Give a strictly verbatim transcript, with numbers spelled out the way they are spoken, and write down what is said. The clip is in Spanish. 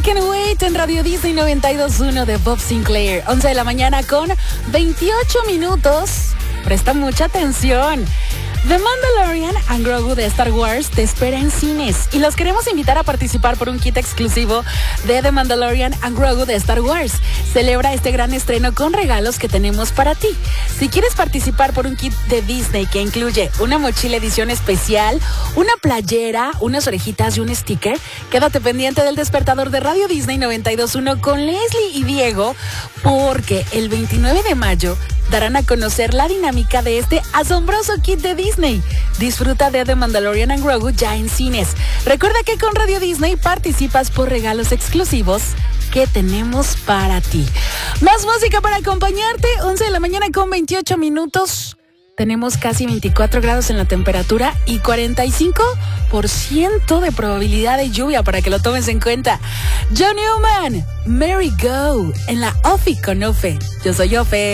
Can Wait en Radio Disney noventa y dos punto uno de Bob Sinclair. once de la mañana con veintiocho minutos. Presta mucha atención. The Mandalorian and Grogu de Star Wars te espera en cines y los queremos invitar a participar por un kit exclusivo de The Mandalorian and Grogu de Star Wars. Celebra este gran estreno con regalos que tenemos para ti. Si quieres participar por un kit de Disney que incluye una mochila edición especial, una playera, unas orejitas y un sticker, quédate pendiente del despertador de Radio Disney noventa y dos punto uno con Leslie y Diego, porque el veintinueve de mayo darán a conocer la dinámica de este asombroso kit de Disney. Disfruta de The Mandalorian and Grogu ya en cines. Recuerda que con Radio Disney participas por regalos exclusivos que tenemos para ti. Más música para acompañarte. once de la mañana con veintiocho minutos. Tenemos casi veinticuatro grados en la temperatura y cuarenta y cinco por ciento de probabilidad de lluvia, para que lo tomes en cuenta. John Newman, Mary Go, en la Ofi con Ofe. Yo soy Ofe.